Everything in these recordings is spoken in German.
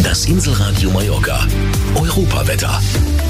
Das Inselradio Mallorca. Europawetter.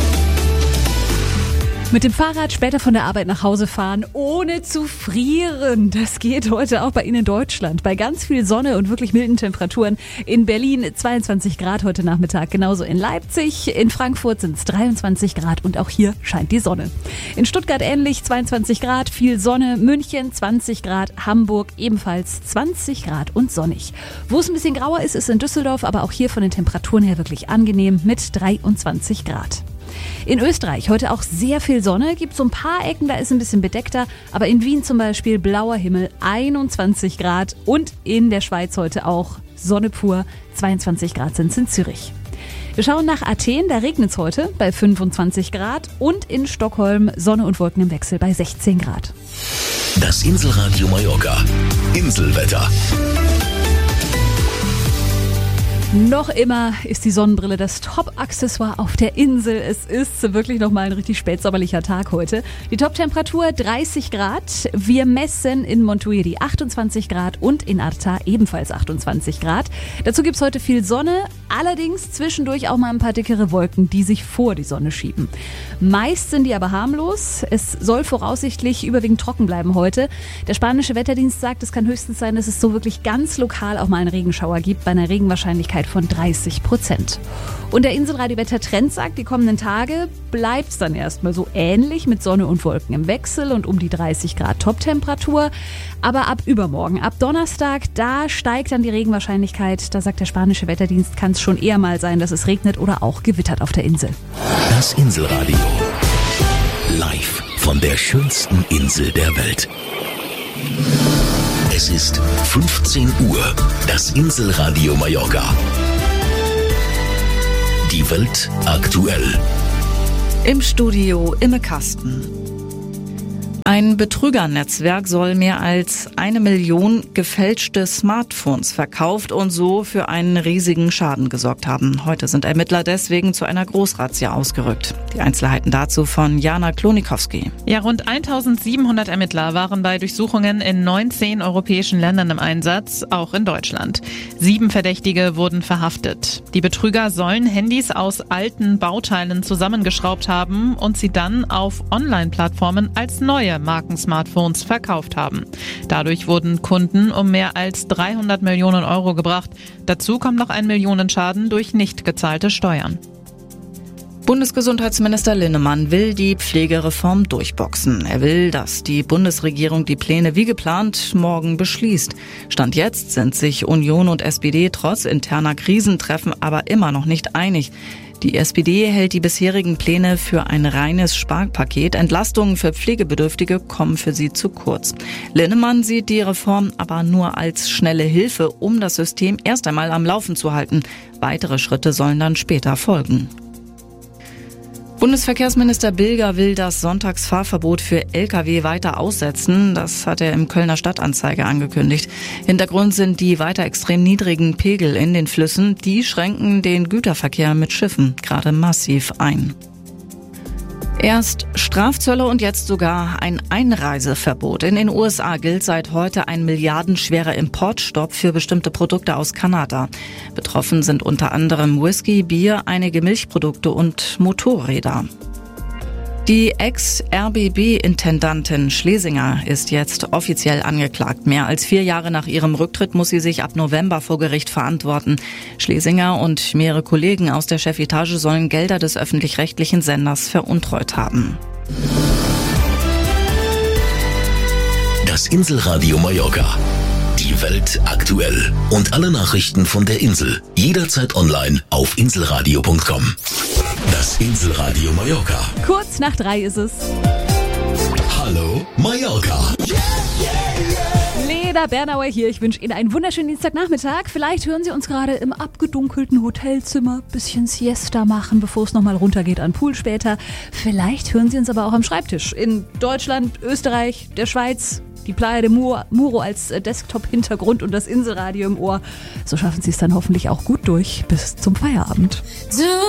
Mit dem Fahrrad später von der Arbeit nach Hause fahren, ohne zu frieren. Das geht heute auch bei Ihnen in Deutschland. Bei ganz viel Sonne und wirklich milden Temperaturen. In Berlin 22 Grad heute Nachmittag. Genauso in Leipzig. In Frankfurt sind es 23 Grad und auch hier scheint die Sonne. In Stuttgart ähnlich 22 Grad, viel Sonne. München 20 Grad. Hamburg ebenfalls 20 Grad und sonnig. Wo es ein bisschen grauer ist, ist in Düsseldorf, aber auch hier von den Temperaturen her wirklich angenehm mit 23 Grad. In Österreich heute auch sehr viel Sonne, gibt so ein paar Ecken, da ist ein bisschen bedeckter, aber in Wien zum Beispiel blauer Himmel, 21 Grad und in der Schweiz heute auch Sonne pur, 22 Grad sind es in Zürich. Wir schauen nach Athen, da regnet es heute bei 25 Grad und in Stockholm Sonne und Wolken im Wechsel bei 16 Grad. Das Inselradio Mallorca. Inselwetter. Noch immer ist die Sonnenbrille das Top-Accessoire auf der Insel. Es ist wirklich nochmal ein richtig spätsommerlicher Tag heute. Die Top-Temperatur 30 Grad. Wir messen in Montuiri 28 Grad und in Arta ebenfalls 28 Grad. Dazu gibt's heute viel Sonne, allerdings zwischendurch auch mal ein paar dickere Wolken, die sich vor die Sonne schieben. Meist sind die aber harmlos. Es soll voraussichtlich überwiegend trocken bleiben heute. Der spanische Wetterdienst sagt, es kann höchstens sein, dass es so wirklich ganz lokal auch mal einen Regenschauer gibt, bei einer Regenwahrscheinlichkeit von 30%. Und der Inselradio-Wetter-Trend sagt, die kommenden Tage bleibt es dann erstmal so ähnlich mit Sonne und Wolken im Wechsel und um die 30 Grad Top-Temperatur. Aber ab übermorgen, ab Donnerstag, da steigt dann die Regenwahrscheinlichkeit. Da sagt der spanische Wetterdienst, kann es schon eher mal sein, dass es regnet oder auch gewittert auf der Insel. Das Inselradio. Live von der schönsten Insel der Welt. Es ist 15 Uhr. Das Inselradio Mallorca. Die Welt aktuell. Im Studio Imme Kasten. Ein Betrügernetzwerk soll mehr als 1 Million gefälschte Smartphones verkauft und so für einen riesigen Schaden gesorgt haben. Heute sind Ermittler deswegen zu einer Großrazzia ausgerückt. Die Einzelheiten dazu von Jana Klonikowski. Ja, rund 1700 Ermittler waren bei Durchsuchungen in 19 europäischen Ländern im Einsatz, auch in Deutschland. 7 Verdächtige wurden verhaftet. Die Betrüger sollen Handys aus alten Bauteilen zusammengeschraubt haben und sie dann auf Online-Plattformen als neue Marken-Smartphones verkauft haben. Dadurch wurden Kunden um mehr als 300 Millionen Euro gebracht. Dazu kommt noch ein Millionenschaden durch nicht gezahlte Steuern. Bundesgesundheitsminister Linnemann will die Pflegereform durchboxen. Er will, dass die Bundesregierung die Pläne wie geplant morgen beschließt. Stand jetzt sind sich Union und SPD trotz interner Krisentreffen aber immer noch nicht einig. Die SPD hält die bisherigen Pläne für ein reines Sparpaket. Entlastungen für Pflegebedürftige kommen für sie zu kurz. Linnemann sieht die Reform aber nur als schnelle Hilfe, um das System erst einmal am Laufen zu halten. Weitere Schritte sollen dann später folgen. Bundesverkehrsminister Bilger will das Sonntagsfahrverbot für Lkw weiter aussetzen. Das hat er im Kölner Stadtanzeiger angekündigt. Hintergrund sind die weiter extrem niedrigen Pegel in den Flüssen. Die schränken den Güterverkehr mit Schiffen gerade massiv ein. Erst Strafzölle und jetzt sogar ein Einreiseverbot. In den USA gilt seit heute ein milliardenschwerer Importstopp für bestimmte Produkte aus Kanada. Betroffen sind unter anderem Whisky, Bier, einige Milchprodukte und Motorräder. Die Ex-RBB-Intendantin Schlesinger ist jetzt offiziell angeklagt. Mehr als 4 Jahre nach ihrem Rücktritt muss sie sich ab November vor Gericht verantworten. Schlesinger und mehrere Kollegen aus der Chefetage sollen Gelder des öffentlich-rechtlichen Senders veruntreut haben. Das Inselradio Mallorca. Die Welt aktuell. Und alle Nachrichten von der Insel. Jederzeit online auf inselradio.com. Das Inselradio Mallorca. Kurz nach 3 ist es. Hallo Mallorca. Leda Bernauer hier. Ich wünsche Ihnen einen wunderschönen Dienstagnachmittag. Vielleicht hören Sie uns gerade im abgedunkelten Hotelzimmer bisschen Siesta machen, bevor es nochmal runtergeht an Pool später. Vielleicht hören Sie uns aber auch am Schreibtisch. In Deutschland, Österreich, der Schweiz, die Playa de Muro als Desktop-Hintergrund und das Inselradio im Ohr. So schaffen Sie es dann hoffentlich auch gut durch bis zum Feierabend.